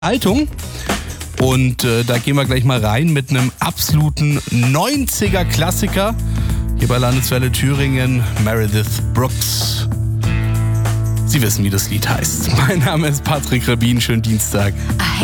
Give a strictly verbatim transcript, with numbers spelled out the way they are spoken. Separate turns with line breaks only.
Haltung. Und äh, da gehen wir gleich mal rein mit einem absoluten neunziger-Klassiker. Hier bei Landeswelle Thüringen, Meredith Brooks. Sie wissen, wie das Lied heißt. Mein Name ist Patrick Rabin, schönen Dienstag.